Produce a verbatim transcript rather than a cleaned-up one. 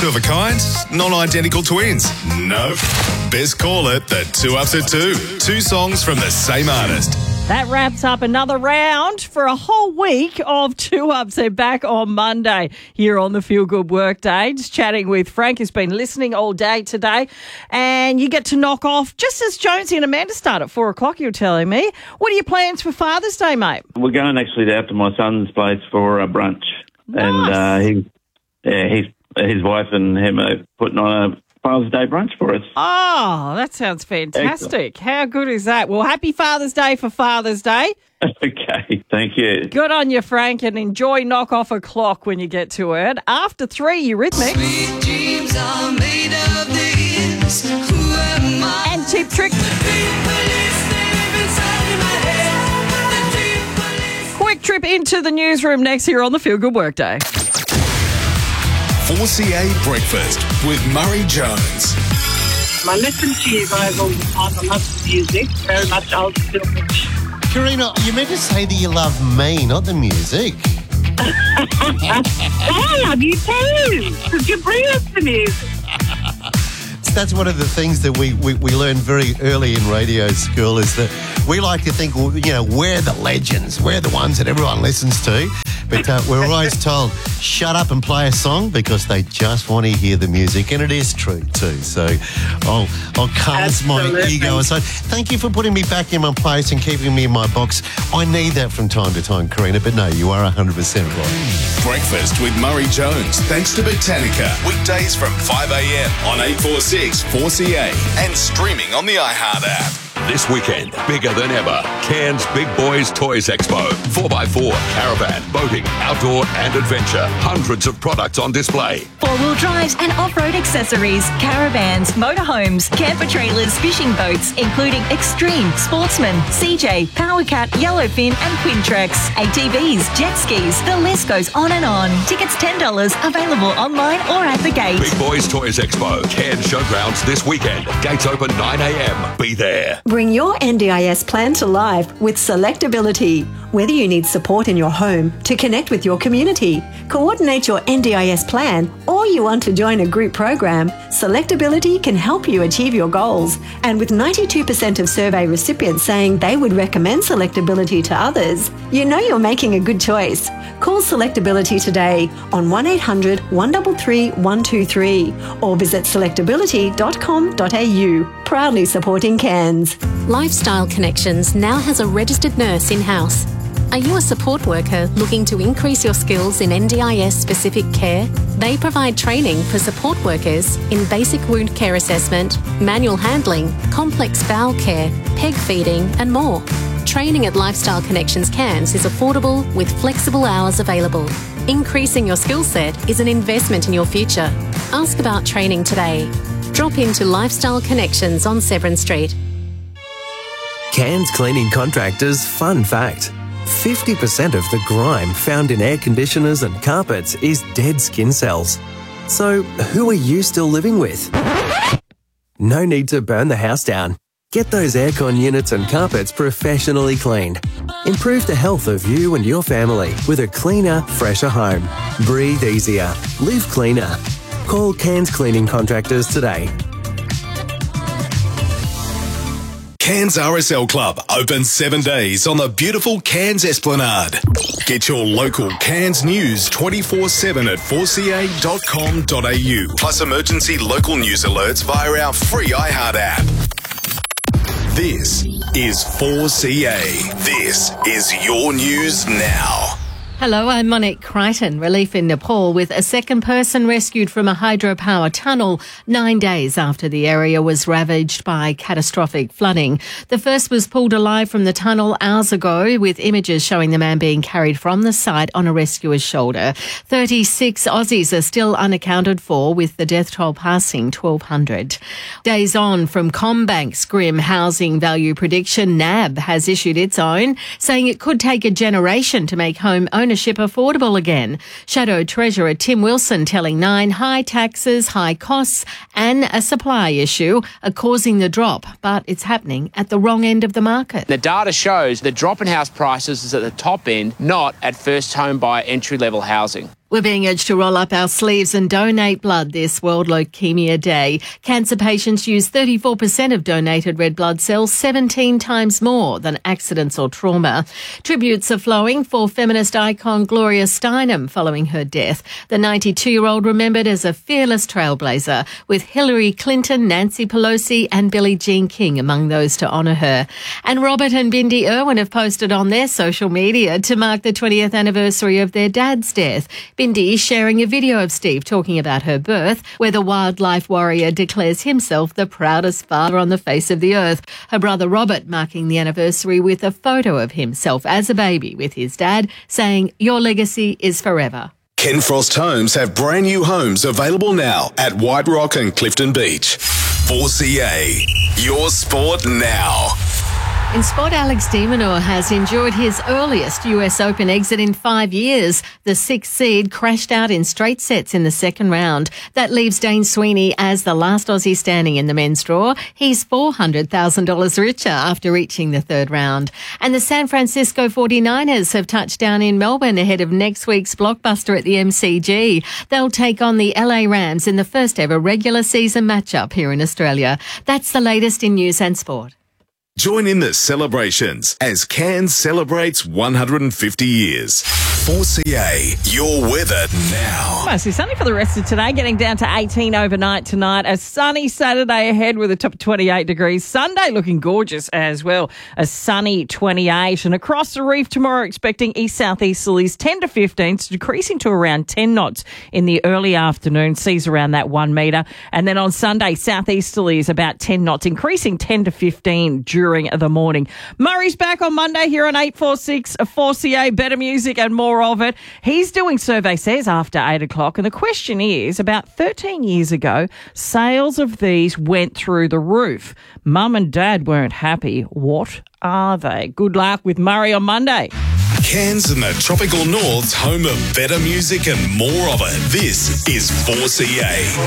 Two of a kind, non-identical twins. Nope. Best call it the Two Ups at Two. Two songs from the same artist. That wraps up another round for a whole week of Two Ups. They're back on Monday here on the Feel Good Workday. Just chatting with Frank, who's been listening all day today. And you get to knock off just as Jonesy and Amanda start at four o'clock, you're telling me. What are your plans for Father's Day, mate? We're going actually out to my son's place for a brunch. Nice. And uh, he, yeah, he's, his wife and him are putting on a Father's Day brunch for us. Oh, that sounds fantastic. Excellent. How good is that? Well, happy Father's Day for Father's Day. Okay, thank you. Good on you, Frank, and enjoy Knock Off a Clock when you get to it. After three, Eurythmics. Sweet dreams are made of this. Who am I? And Cheap Trick. Quick trip into the newsroom next here on the Feel Good Workday. four C A Breakfast with Murray Jones. I listen to you guys all the time. I love the music, very much old films. Karina, you meant to say that you love me, not the music. I love you too, because you bring us the music. That's one of the things that we, we, we learned very early in radio school is that we like to think, well, you know, we're the legends. We're the ones that everyone listens to. But uh, we're always told, shut up and play a song because they just want to hear the music. And it is true too. So I'll, I'll cast my ego aside. Thank you for putting me back in my place and keeping me in my box. I need that from time to time, Karina. But no, you are one hundred percent right. Breakfast with Murray Jones, thanks to Botanica. Weekdays from five a.m. on eight forty-six four C A and streaming on the iHeart app. This weekend, bigger than ever, Cairns Big Boys Toys Expo. four by four, caravan, boating, outdoor and adventure. Hundreds of products on display. Four-wheel drives and off-road accessories, caravans, motorhomes, camper trailers, fishing boats, including Extreme, Sportsman, C J, Powercat, Yellowfin and Quintrex, A T Vs, jet skis, the list goes on and on. Tickets ten dollars, available online or at the gate. Big Boys Toys Expo, Cairns Showgrounds this weekend. Gates open nine a.m. Be there. Bring your N D I S plan to life with Selectability. Whether you need support in your home to connect with your community, coordinate your N D I S plan, or you want to join a group program, Selectability can help you achieve your goals. And with ninety-two percent of survey recipients saying they would recommend Selectability to others, you know you're making a good choice. Call Selectability today on one eight hundred one three three one two three or visit selectability dot com dot a u. Proudly supporting Cairns. Lifestyle Connections now has a registered nurse in-house. Are you a support worker looking to increase your skills in N D I S-specific care? They provide training for support workers in basic wound care assessment, manual handling, complex bowel care, peg feeding and more. Training at Lifestyle Connections Cairns is affordable with flexible hours available. Increasing your skill set is an investment in your future. Ask about training today. Drop into Lifestyle Connections on Severn Street. Cairns Cleaning Contractors fun fact. fifty percent of the grime found in air conditioners and carpets is dead skin cells. So who are you still living with? No need to burn the house down. Get those aircon units and carpets professionally cleaned. Improve the health of you and your family with a cleaner, fresher home. Breathe easier. Live cleaner. Call Cairns Cleaning Contractors today. Cairns R S L Club, open seven days on the beautiful Cairns Esplanade. Get your local Cairns news twenty-four seven at four c a dot com dot a u, plus emergency local news alerts via our free iHeart app. This is four C A. This is your news now. Hello, I'm Monique Crichton. Relief in Nepal with a second person rescued from a hydropower tunnel nine days after the area was ravaged by catastrophic flooding. The first was pulled alive from the tunnel hours ago, with images showing the man being carried from the site on a rescuer's shoulder. thirty-six Aussies are still unaccounted for, with the death toll passing twelve hundred. Days on from CommBank's grim housing value prediction, N A B has issued its own, saying it could take a generation to make home ownership affordable again. Shadow Treasurer Tim Wilson telling Nine high taxes, high costs and a supply issue are causing the drop, but it's happening at the wrong end of the market. The data shows the drop in house prices is at the top end, not at first home buyer entry-level housing. We're being urged to roll up our sleeves and donate blood this World Leukemia Day. Cancer patients use thirty-four percent of donated red blood cells, seventeen times more than accidents or trauma. Tributes are flowing for feminist icon Gloria Steinem following her death. The ninety-two-year-old remembered as a fearless trailblazer, with Hillary Clinton, Nancy Pelosi and Billie Jean King among those to honour her. And Robert and Bindi Irwin have posted on their social media to mark the twentieth anniversary of their dad's death. Bindi sharing a video of Steve talking about her birth, where the wildlife warrior declares himself the proudest father on the face of the earth. Her brother Robert marking the anniversary with a photo of himself as a baby with his dad, saying, "Your legacy is forever." Ken Frost Homes have brand new homes available now at White Rock and Clifton Beach. four C A, your sport now. In sport, Alex de Minaur has enjoyed his earliest U S Open exit in five years. The sixth seed crashed out in straight sets in the second round. That leaves Dane Sweeney as the last Aussie standing in the men's draw. He's four hundred thousand dollars richer after reaching the third round. And the San Francisco forty-niners have touched down in Melbourne ahead of next week's blockbuster at the M C G. They'll take on the L A Rams in the first ever regular season matchup here in Australia. That's the latest in news and sport. Join in the celebrations as Cairns celebrates one hundred fifty years. four C A, your weather now. Mostly sunny for the rest of today, getting down to eighteen overnight tonight. A sunny Saturday ahead with a top of twenty-eight degrees. Sunday looking gorgeous as well. A sunny twenty-eight. And across the reef tomorrow, expecting east-southeasterlies ten to fifteen, decreasing to around ten knots in the early afternoon. Seas around that one metre. And then on Sunday, southeasterlies about ten knots, increasing ten to fifteen during the morning. Murray's back on Monday here on eight four six, four C A, better music and more of it. He's doing Survey Says after eight o'clock, and the question is, about thirteen years ago, sales of these went through the roof. Mum and Dad weren't happy. What are they? Good luck with Murray on Monday. Cairns and the tropical north's home of better music and more of it. This is four C A.